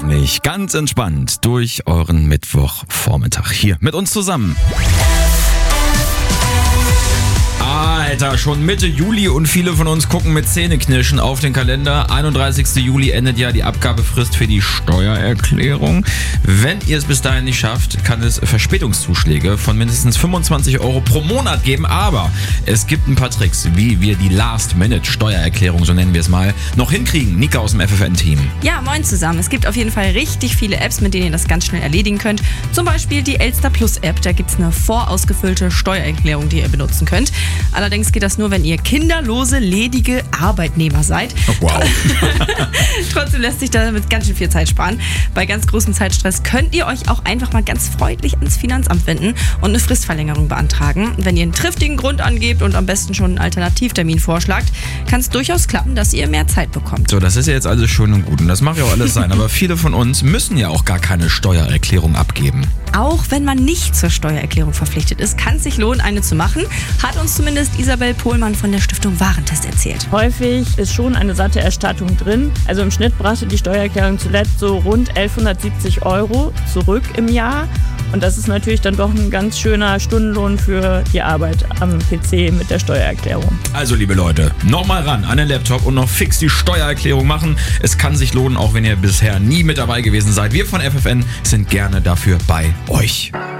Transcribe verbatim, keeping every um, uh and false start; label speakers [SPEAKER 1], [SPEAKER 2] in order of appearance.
[SPEAKER 1] nicht. Ganz entspannt durch euren Mittwochvormittag hier mit uns zusammen. Alter, schon Mitte Juli und viele von uns gucken mit Zähneknirschen auf den Kalender. einunddreißigster Juli endet ja die Abgabefrist für die Steuererklärung. Wenn ihr es bis dahin nicht schafft, kann es Verspätungszuschläge von mindestens fünfundzwanzig Euro pro Monat geben. Aber es gibt ein paar Tricks, wie wir die Last-Minute-Steuererklärung, so nennen wir es mal, noch hinkriegen. Nika aus dem F F N-Team.
[SPEAKER 2] Ja, moin zusammen. Es gibt auf jeden Fall richtig viele Apps, mit denen ihr das ganz schnell erledigen könnt. Zum Beispiel die Elster Plus App. Da gibt es eine vorausgefüllte Steuererklärung, die ihr benutzen könnt. Allerdings geht das nur, wenn ihr kinderlose, ledige Arbeitnehmer seid.
[SPEAKER 1] Oh, wow.
[SPEAKER 2] Trotzdem lässt sich damit ganz schön viel Zeit sparen. Bei ganz großem Zeitstress könnt ihr euch auch einfach mal ganz freundlich ans Finanzamt wenden und eine Fristverlängerung beantragen. Wenn ihr einen triftigen Grund angebt und am besten schon einen Alternativtermin vorschlagt, kann es durchaus klappen, dass ihr mehr Zeit bekommt.
[SPEAKER 1] So, das ist ja jetzt alles schön und gut und das mag ja auch alles sein, aber viele von uns müssen ja auch gar keine Steuererklärung abgeben.
[SPEAKER 2] Auch wenn man nicht zur Steuererklärung verpflichtet ist, kann es sich lohnen, eine zu machen, hat uns zumindest Isabel Pohlmann von der Stiftung Warentest erzählt.
[SPEAKER 3] Häufig ist schon eine satte Erstattung drin. Also im Schnitt brachte die Steuererklärung zuletzt so rund elfhundertsiebzig Euro zurück im Jahr. Und das ist natürlich dann doch ein ganz schöner Stundenlohn für die Arbeit am P C mit der Steuererklärung.
[SPEAKER 1] Also liebe Leute, nochmal ran an den Laptop und noch fix die Steuererklärung machen. Es kann sich lohnen, auch wenn ihr bisher nie mit dabei gewesen seid. Wir von F F N sind gerne dafür bei euch.